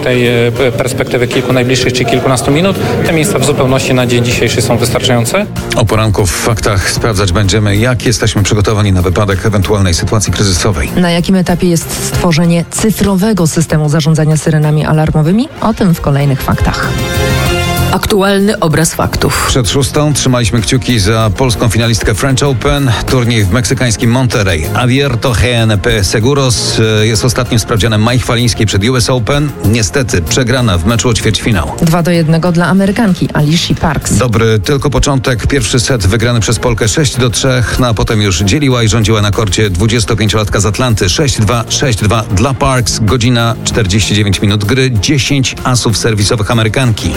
tej perspektywy kilku najbliższych czy kilkunastu minut, te miejsca w zupełności na dzień dzisiejszy są wystarczające. O poranku w faktach sprawdzać będziemy, jak jesteśmy przygotowani na wypadek ewentualnej sytuacji kryzysowej. Na jakim etapie jest stworzenie cyfrowego systemu zarządzania syrenami alarmowymi? O tym w kolejnych faktach. Aktualny obraz faktów. Przed 6 trzymaliśmy kciuki za polską finalistkę French Open. Turniej w meksykańskim Monterrey. Abierto GNP Seguros jest ostatnim sprawdzianem Mai Chwalińskiej przed US Open. Niestety przegrana w meczu o ćwierćfinał. 2-1 dla Amerykanki Alicia Parks. Dobry tylko początek. Pierwszy set wygrany przez Polkę 6-3, a potem już dzieliła i rządziła na korcie 25-latka z Atlanty. 6-2, 6-2 dla Parks. Godzina 49 minut gry. 10 asów serwisowych Amerykanki.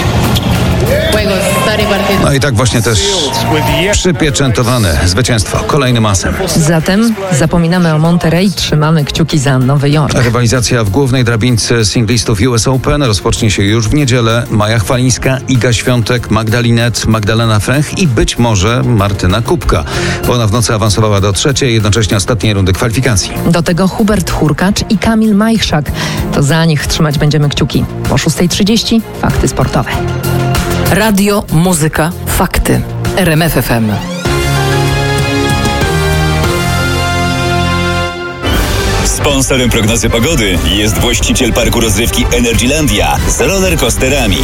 No i tak właśnie też przypieczętowane zwycięstwo kolejnym asem. Zatem zapominamy o Monterrey, trzymamy kciuki za Nowy Jork. Rywalizacja w głównej drabince singlistów US Open rozpocznie się już w niedzielę. Maja Chwalińska, Iga Świątek, Magdalena Fręch i być może Martyna Kubka. Ona w nocy awansowała do trzeciej, jednocześnie ostatniej rundy kwalifikacji. Do tego Hubert Hurkacz i Kamil Majchrzak. To za nich trzymać będziemy kciuki. Po 6:30 fakty sportowe. Radio, muzyka, fakty. RMF FM. Sponsorem prognozy pogody jest właściciel parku rozrywki Energylandia z rollercoasterami.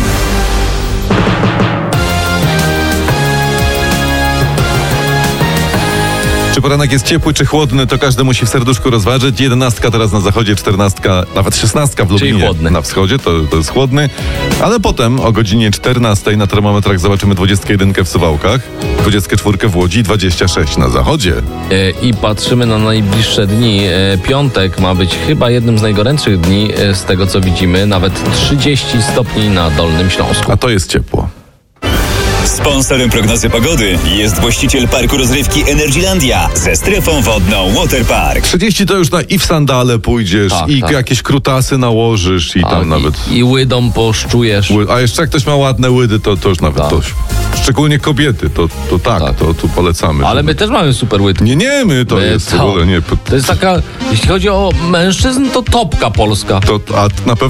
Czy poranek jest ciepły, czy chłodny, to każdy musi w serduszku rozważyć. 11 teraz na zachodzie, 14, nawet 16 w Lublinie na wschodzie, to jest chłodny. Ale potem o godzinie 14 na termometrach zobaczymy 21 w Suwałkach, 24 w Łodzi, 26 na zachodzie. I patrzymy na najbliższe dni. Piątek ma być chyba jednym z najgorętszych dni z tego, co widzimy. Nawet 30 stopni na Dolnym Śląsku. A to jest ciepło. Sponsorem prognozy pogody jest właściciel parku rozrywki Energylandia ze strefą wodną Waterpark. 30 to już i w sandale pójdziesz, jakieś krutasy nałożysz i tam nawet... I łydą poszczujesz. A jeszcze jak ktoś ma ładne łydy, to już nawet to... Szczególnie kobiety, to tu polecamy. Ale my też mamy super łydy. Nie, my to jest w ogóle nie... To jest taka, jeśli chodzi o mężczyzn, to topka polska. A na pewno